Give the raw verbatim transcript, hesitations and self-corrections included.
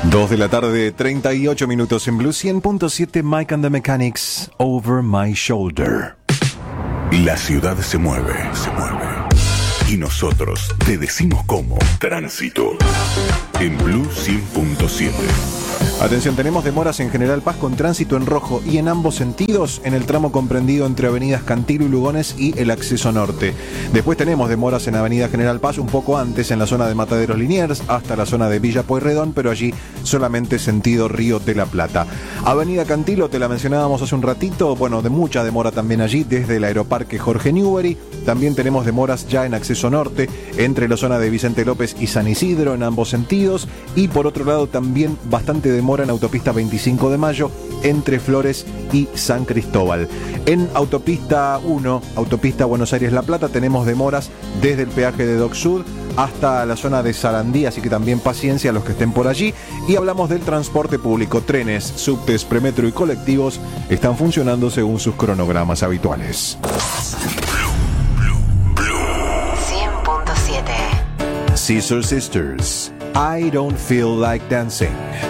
Dos de la tarde, treinta y ocho minutos en Blue cien punto siete, Mike and the Mechanics, Over My Shoulder. La ciudad se mueve, se mueve. Y nosotros te decimos cómo. Tránsito. En Blue cien punto siete. Atención, tenemos demoras en General Paz con tránsito en rojo y en ambos sentidos en el tramo comprendido entre avenidas Cantilo y Lugones y el acceso norte. Después tenemos demoras en avenida General Paz un poco antes en la zona de Mataderos Liniers hasta la zona de Villa Pueyrredón, pero allí solamente sentido Río de la Plata. Avenida Cantilo, te la mencionábamos hace un ratito, bueno, de mucha demora también allí desde el Aeroparque Jorge Newbery. También tenemos demoras ya en acceso norte entre la zona de Vicente López y San Isidro en ambos sentidos, y por otro lado también bastante demora en autopista veinticinco de mayo entre Flores y San Cristóbal. En autopista uno, autopista Buenos Aires-La Plata, tenemos demoras desde el peaje de Dock Sud hasta la zona de Sarandí, así que también paciencia a los que estén por allí. Y hablamos del transporte público. Trenes, subtes, premetro y colectivos están funcionando según sus cronogramas habituales. cien punto siete. Scissor Sisters, I Don't Feel Like Dancing.